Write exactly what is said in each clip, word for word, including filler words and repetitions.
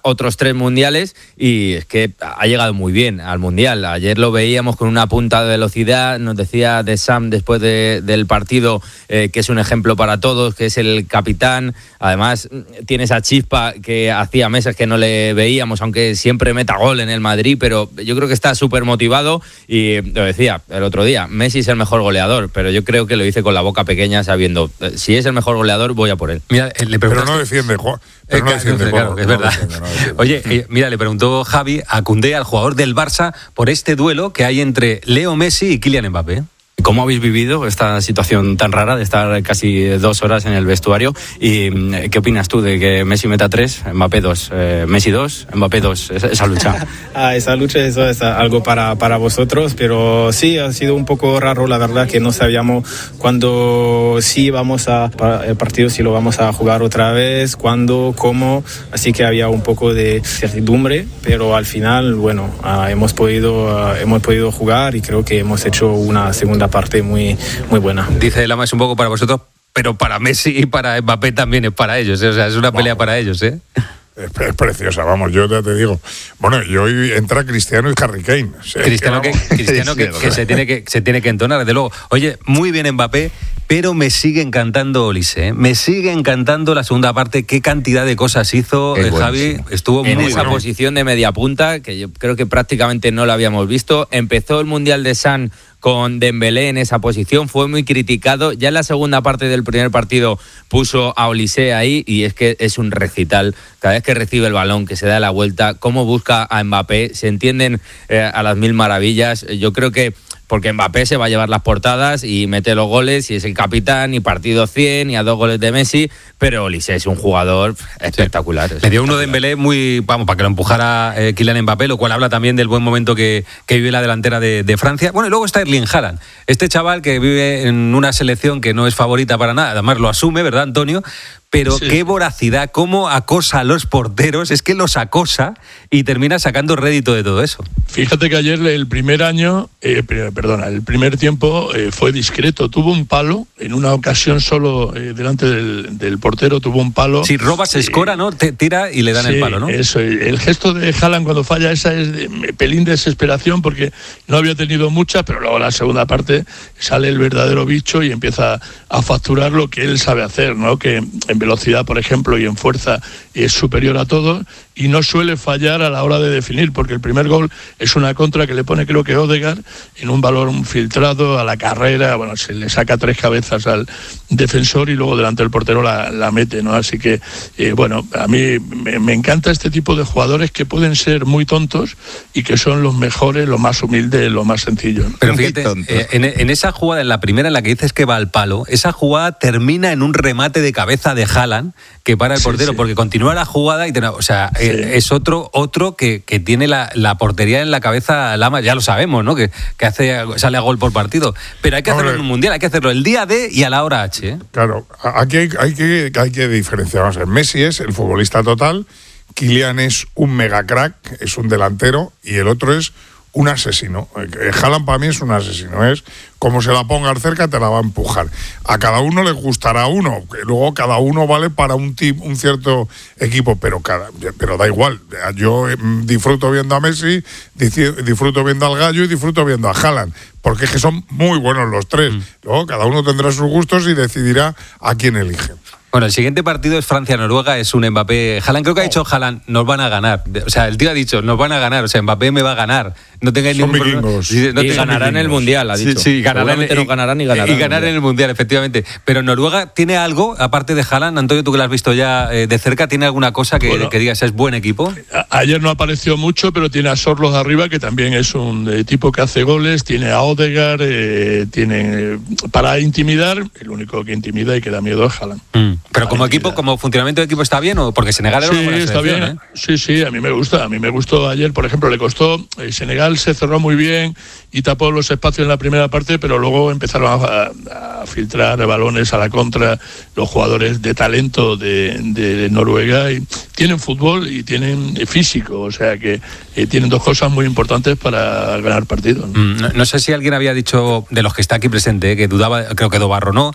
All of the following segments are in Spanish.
otros tres mundiales y es que ha llegado muy bien al mundial. Ayer lo veíamos con una punta de velocidad, nos decía de Sam después de, del partido eh, que es un ejemplo para todos, que es el capitán. Además tiene esa chispa que hacía meses que no le veíamos, aunque siempre meta gol en el Madrid, pero yo creo que está súper motivado y lo decía el otro día, Messi es el mejor goleador, pero yo creo que lo hice con la boca pequeña sabiendo, si es el mejor goleador voy a por él. Mira, le pero no defiende, Juan. Pero no defiende, claro, Juan, es no verdad. defiende, no defiende. Oye, eh, mira, le preguntó Javi a Koundé, al jugador del Barça, por este duelo que hay entre Leo Messi y Kylian Mbappé. ¿Cómo habéis vivido esta situación tan rara de estar casi dos horas en el vestuario? ¿Y qué opinas tú de que Messi meta tres, Mbappé dos, eh, Messi dos, Mbappé dos, esa, esa lucha? ah, esa lucha, eso es algo para, para vosotros, pero sí, ha sido un poco raro, la verdad, que no sabíamos cuándo sí vamos a, el partido, si lo vamos a jugar otra vez, cuándo, cómo, así que había un poco de certidumbre, pero al final, bueno, ah, hemos podido, ah, hemos podido jugar y creo que hemos hecho una segunda parte muy, muy buena. Dice Lama, es un poco para vosotros, pero para Messi y para Mbappé también es para ellos, ¿eh? O sea, es una pelea vamos, para ellos, ¿eh? Es, es preciosa, vamos, yo ya te digo. Bueno, y hoy entra Cristiano y Harry Kane. O sea, Cristiano, que, que, Cristiano que, que, se tiene que se tiene que entonar, desde luego. Oye, muy bien Mbappé, pero me sigue encantando Olise, ¿eh? Me sigue encantando la segunda parte, qué cantidad de cosas hizo eh, Javi, estuvo en muy esa bueno. Posición de media punta, que yo creo que prácticamente no la habíamos visto. Empezó el Mundial de San con Dembélé en esa posición, fue muy criticado. Ya en la segunda parte del primer partido puso a Olise ahí y es que es un recital. Cada vez que recibe el balón, que se da la vuelta, cómo busca a Mbappé, se entienden eh, a las mil maravillas. Yo creo que porque Mbappé se va a llevar las portadas y mete los goles y es el capitán y partido cien y a dos goles de Messi, pero Olise es un jugador espectacular. Sí. espectacular. Le dio uno de Dembélé muy, vamos, para que lo empujara eh, Kylian Mbappé, lo cual habla también del buen momento que, que vive la delantera de, de Francia. Bueno, y luego está Erling Haaland, este chaval que vive en una selección que no es favorita para nada, además lo asume, ¿verdad, Antonio? Pero sí. Qué voracidad, cómo acosa a los porteros, es que los acosa y termina sacando rédito de todo eso. Fíjate que ayer el primer año, eh, perdona, el primer tiempo eh, fue discreto, tuvo un palo, en una ocasión solo eh, delante del, del portero tuvo un palo. Si roba se escora, ¿no? Te tira y le dan sí, el palo, ¿no? Eso, el gesto de Haaland cuando falla esa es de pelín de desesperación porque no había tenido mucha, pero luego la segunda parte sale el verdadero bicho y empieza a facturar lo que él sabe hacer, ¿no? Que en velocidad, por ejemplo, y en fuerza es superior a todos y no suele fallar a la hora de definir, porque el primer gol es una contra que le pone, creo que Odegaard, en un balón filtrado a la carrera, bueno, se le saca tres cabezas al defensor y luego delante del portero la, la mete, ¿no? Así que, eh, bueno, a mí me, me encanta este tipo de jugadores que pueden ser muy tontos y que son los mejores, los más humildes, los más sencillos, ¿no? Pero fíjate, eh, en, en esa jugada, en la primera en la que dices que va al palo, esa jugada termina en un remate de cabeza de Haaland que para el portero, sí, sí. porque continúa la jugada y, o sea, sí. es otro otro que, que tiene la, la portería en la cabeza, Lama, ya lo sabemos, ¿no? Que, que hace sale a gol por partido, pero hay que hacerlo Hombre. en un mundial, hay que hacerlo el día D y a la hora H, ¿eh? Claro, aquí hay, hay, que, hay que diferenciar. Vamos a ver, Messi es el futbolista total, Kylian es un mega crack, es un delantero y el otro es un asesino. Haaland para mí es un asesino, es como se la pongas cerca te la va a empujar. A cada uno le gustará uno, luego cada uno vale para un tip, un cierto equipo, pero cada, pero da igual. Yo disfruto viendo a Messi, disfruto viendo al Gallo y disfruto viendo a Haaland, porque es que son muy buenos los tres. Mm. Luego cada uno tendrá sus gustos y decidirá a quién elige. Bueno, el siguiente partido es Francia-Noruega, es un Mbappé. Haaland, creo que ha dicho Haaland, nos van a ganar. O sea, el tío ha dicho, nos van a ganar. O sea, Mbappé me va a ganar. No tengáis Son ningún problema. Sí, no y ganarán el Mundial, ha dicho. Sí, sí, ganarán, no ganarán y ganarán. Y ganar en el Mundial, efectivamente. Pero Noruega tiene algo, aparte de Haaland, Antonio, tú que lo has visto ya eh, de cerca, ¿tiene alguna cosa que, bueno, que digas es buen equipo? A, ayer no apareció mucho, pero tiene a Sorloth arriba, que también es un eh, tipo que hace goles, tiene a Odegaard, eh, tiene eh, para intimidar, el único que intimida y que da miedo es Haaland. Mm. Pero como equipo, como funcionamiento de equipo está bien, o porque Senegal era sí, una buena está bien. ¿eh? Sí, sí, a mí me gusta, a mí me gustó ayer, por ejemplo, le costó, eh, Senegal se cerró muy bien y tapó los espacios en la primera parte, pero luego empezaron a, a filtrar balones a la contra los jugadores de talento de, de Noruega, y tienen fútbol y tienen físico, o sea que eh, tienen dos cosas muy importantes para ganar partidos, ¿no? Mm, no, no sé si alguien había dicho de los que está aquí presente, eh, que dudaba, creo que Dobarro no,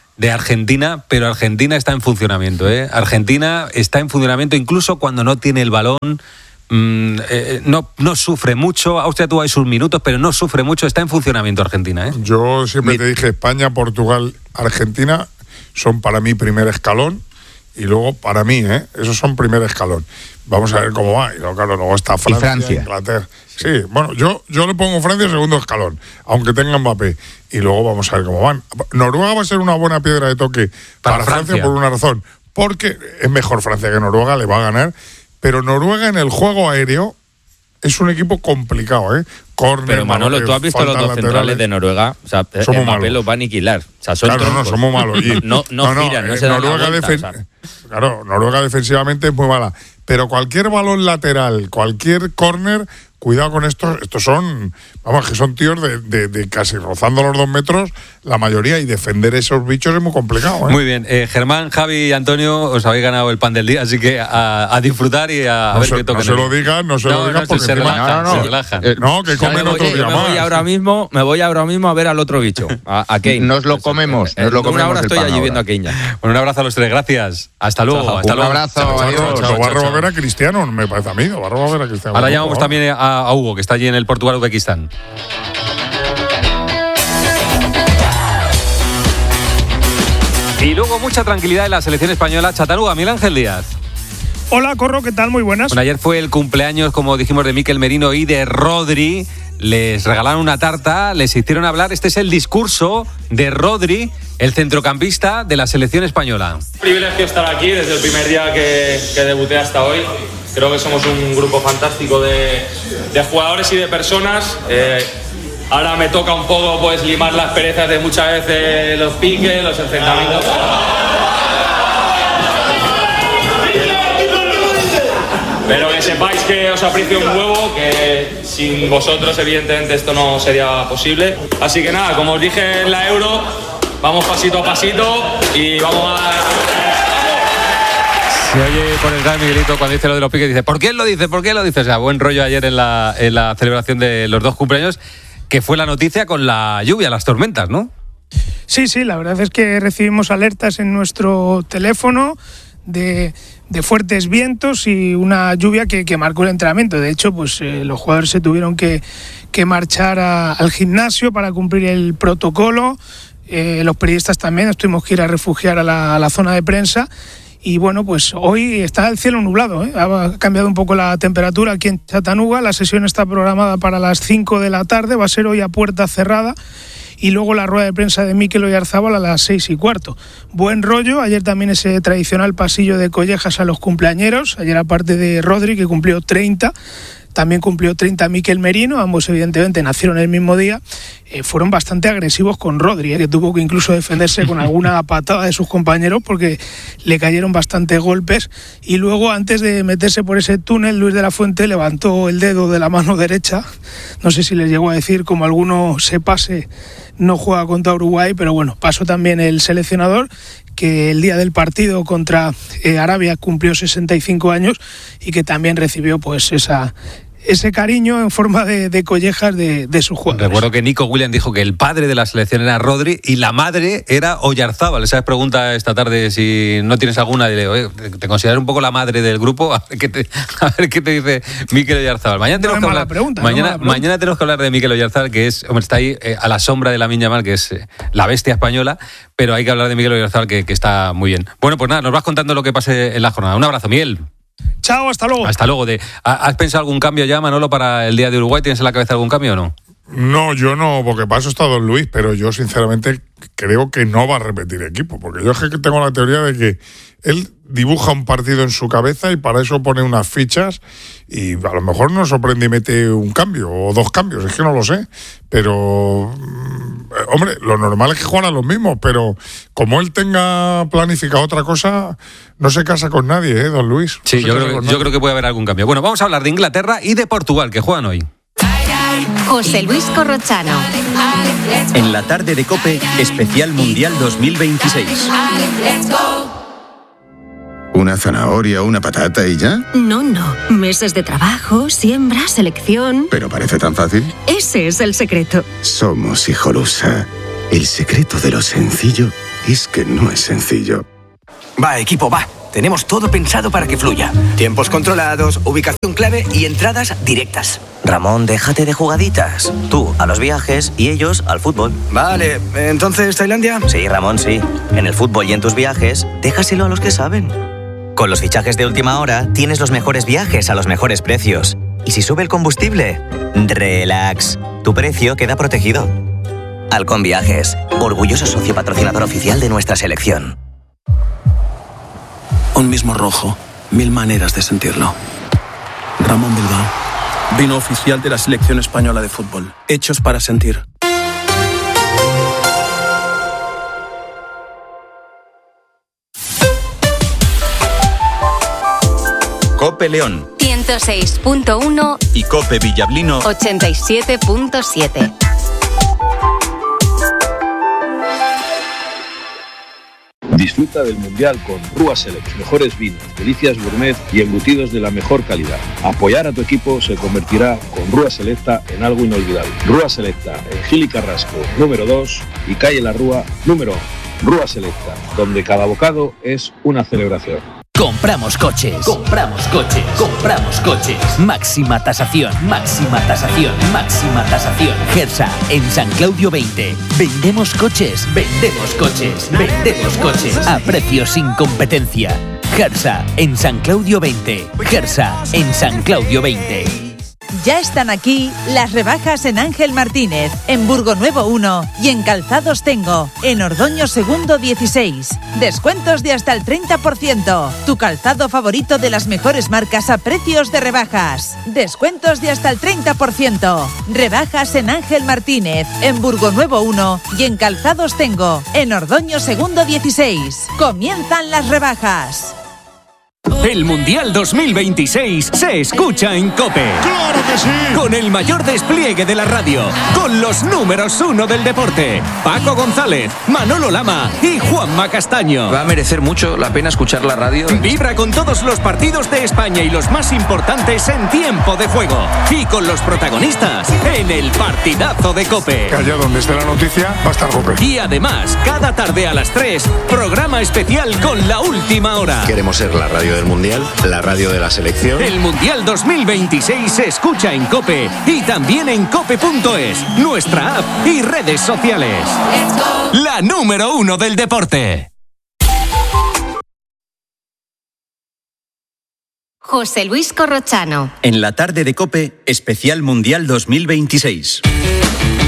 de Argentina, pero Argentina está en funcionamiento, ¿eh? Argentina está en funcionamiento incluso cuando no tiene el balón. Mm, eh, no, no sufre mucho. Austria tuvo ahí sus minutos, pero no sufre mucho. Está en funcionamiento Argentina, ¿eh? Yo siempre te dije España, Portugal, Argentina son para mí primer escalón y luego para mí, ¿eh? Esos son primer escalón. Vamos a ver cómo va. Y luego, claro, luego está Francia, Francia. Inglaterra. Sí, bueno, yo, yo le pongo Francia segundo escalón, aunque tenga Mbappé. Y luego vamos a ver cómo van. Noruega va a ser una buena piedra de toque para, para Francia. Francia por una razón. Porque es mejor Francia que Noruega, le va a ganar. Pero Noruega en el juego aéreo es un equipo complicado, ¿eh? Corner, pero Manolo, Manolo, tú has visto los dos laterales. Centrales de Noruega. O sea, somos Mbappé malos. Los va a aniquilar. O sea, son claro, troncos. no, somos malos. Y no, no, no giran, no, no se dan Noruega la vuelta, defen- o sea. Claro, Noruega defensivamente es muy mala. Pero cualquier balón lateral, cualquier córner, cuidado con estos. Estos son, vamos, que son tíos de, de, de casi rozando los dos metros, la mayoría, y defender esos bichos es muy complicado, ¿eh? Muy bien. Eh, Germán, Javi y Antonio, os habéis ganado el pan del día, así que a, a disfrutar y a, a no ver se, qué toca. No se lo digan, no se no, lo digan no, porque se encima, relajan, no, no, se relajan. Eh, no, que comen voy, otro día me más. Voy ahora mismo, me voy ahora mismo a ver al otro bicho, a, a Kane. Nos lo comemos, en, nos lo comemos. Ahora estoy allí ahora. viendo a Kane ya. Bueno, un abrazo a los tres, gracias. Hasta luego. Chao, hasta un luego. abrazo. Chao, adiós. chao, chao, Navarro chao, va a ver a Cristiano, me parece a mí. Navarro va a ver a Cristiano. Ahora llamamos también a, a Hugo, que está allí en el Portugal-Uzbekistán. Y luego mucha tranquilidad en la selección española. Chatanuga, Miguel Ángel Díaz. Hola, Corro, ¿qué tal? Muy buenas. Bueno, ayer fue el cumpleaños, como dijimos, de Mikel Merino y de Rodri. Les regalaron una tarta, les hicieron hablar. Este es el discurso de Rodri, el centrocampista de la selección española. Privilegio estar aquí desde el primer día que, que debuté hasta hoy. Creo que somos un grupo fantástico de, de jugadores y de personas. Eh, ahora me toca un poco pues limar las perezas de muchas veces los piques, los enfrentamientos. Pero que sepáis que os aprecio un huevo, que sin vosotros evidentemente esto no sería posible. Así que nada, como os dije en la Euro, vamos pasito a pasito y vamos a... Se oye por el gran Miguelito cuando dice lo de los piques, dice, ¿por qué él lo dice? ¿Por qué lo dice? O sea, buen rollo ayer en la, en la celebración de los dos cumpleaños, que fue la noticia con la lluvia, las tormentas, ¿no? Sí, sí, la verdad es que recibimos alertas en nuestro teléfono de, de fuertes vientos y una lluvia que, que marcó el entrenamiento. De hecho, pues eh, los jugadores se tuvieron que, que marchar a, al gimnasio para cumplir el protocolo. Eh, los periodistas también nos tuvimos que ir a refugiar a la, a la zona de prensa. Y bueno, pues hoy está el cielo nublado, ¿eh? Ha cambiado un poco la temperatura aquí en Chattanooga. La sesión está programada para las cinco de la tarde, va a ser hoy a puerta cerrada. Y luego la rueda de prensa de Mikel Oyarzábal a las seis y cuarto. Buen rollo, ayer también ese tradicional pasillo de collejas a los cumpleañeros. Ayer aparte de Rodri, que cumplió treinta, también cumplió treinta Mikel Merino, ambos evidentemente nacieron el mismo día. Eh, fueron bastante agresivos con Rodri, eh, que tuvo que incluso defenderse con alguna patada de sus compañeros porque le cayeron bastantes golpes. Y luego, antes de meterse por ese túnel, Luis de la Fuente levantó el dedo de la mano derecha. No sé si les llegó a decir, como alguno se pase, no juega contra Uruguay, pero bueno, pasó también el seleccionador, que el día del partido contra eh, Arabia cumplió sesenta y cinco años y que también recibió pues esa... ese cariño en forma de, de collejas de, de sus jugadores. Recuerdo que Nico Williams dijo que el padre de la selección era Rodri y la madre era Oyarzábal. Esa pregunta esta tarde, si no tienes alguna, dile, oye, ¿te consideras un poco la madre del grupo? A ver qué te, a ver qué te dice Mikel Oyarzábal. Mañana tenemos, no que hablar, pregunta, mañana, no mañana tenemos que hablar de Mikel Oyarzábal, que es, hombre, está ahí eh, a la sombra de Lamine Yamal, que es eh, la bestia española, pero hay que hablar de Mikel Oyarzábal, que, que está muy bien. Bueno, pues nada, nos vas contando lo que pase en la jornada. Un abrazo, Miguel. Chao, hasta luego. Hasta luego. De, ¿Has pensado algún cambio ya, Manolo, para el día de Uruguay? ¿Tienes en la cabeza algún cambio o no? No, yo no, porque para eso está Don Luis, pero yo sinceramente creo que no va a repetir equipo, porque yo es que tengo la teoría de que él dibuja un partido en su cabeza y para eso pone unas fichas y a lo mejor nos sorprende y mete un cambio o dos cambios, es que no lo sé, pero hombre, lo normal es que juegan los mismos, pero como él tenga planificado otra cosa, no se casa con nadie, ¿eh, Don Luis? No sí, yo creo, yo creo que puede haber algún cambio. Bueno, vamos a hablar de Inglaterra y de Portugal, que juegan hoy. José Luis Corrochano. En la tarde de COPE, especial Mundial dos mil veintiséis. ¿Una zanahoria, una patata y ya? No, no. Meses de trabajo, siembra, selección. ¿Pero parece tan fácil? Ese es el secreto. Somos Hijolusa. El secreto de lo sencillo Es que no es sencillo. Va, equipo, va. Tenemos todo pensado para que fluya. Tiempos controlados, ubicación clave y entradas directas. Ramón, déjate de jugaditas. Tú a los viajes y ellos al fútbol. Vale, ¿entonces Tailandia? Sí, Ramón, sí. En el fútbol y en tus viajes, déjaselo a los que saben. Con los fichajes de última hora, tienes los mejores viajes a los mejores precios. Y si sube el combustible, relax. Tu precio queda protegido. Halcón Viajes, orgulloso socio patrocinador oficial de nuestra selección. Un mismo rojo, mil maneras de sentirlo. Ramón Bilbao, vino oficial de la selección española de fútbol. Hechos para sentir. COPE León ciento seis punto uno y COPE Villablino ochenta y siete punto siete. Disfruta del Mundial con Rúa Select, mejores vinos, delicias gourmet y embutidos de la mejor calidad. Apoyar a tu equipo se convertirá con Rúa Selecta en algo inolvidable. Rúa Selecta en Gil y Carrasco, número dos, y Calle La Rúa, número uno. Rúa Selecta, donde cada bocado es una celebración. Compramos coches, compramos coches, compramos coches. Máxima tasación, máxima tasación, máxima tasación. Gersa, en San Claudio veinte. Vendemos coches, vendemos coches, vendemos coches. A precios sin competencia. Gersa, en San Claudio veinte. Gersa, en San Claudio veinte. Ya están aquí las rebajas en Ángel Martínez, en Burgo Nuevo uno y en Calzados Tengo, en Ordoño Segundo dieciséis. Descuentos de hasta el treinta por ciento. Tu calzado favorito de las mejores marcas a precios de rebajas. Descuentos de hasta el treinta por ciento. Rebajas en Ángel Martínez, en Burgo Nuevo uno y en Calzados Tengo, en Ordoño Segundo dieciséis. Comienzan las rebajas. El Mundial dos mil veintiséis se escucha en COPE. ¡Claro que sí! Con el mayor despliegue de la radio, con los números uno del deporte, Paco González, Manolo Lama y Juanma Castaño. Va a merecer mucho la pena escuchar la radio. Vibra con todos los partidos de España y los más importantes en tiempo de juego. Y con los protagonistas en el partidazo de COPE. Que allá donde esté la noticia va a estar COPE. Y además, cada tarde a las tres, programa especial con la última hora. Queremos ser la radio del Mundial, la radio de la selección. El Mundial dos mil veintiséis se escucha en COPE y también en cope punto es, nuestra app y redes sociales. La número uno del deporte. José Luis Corrochano. En la tarde de COPE, especial Mundial dos mil veintiséis.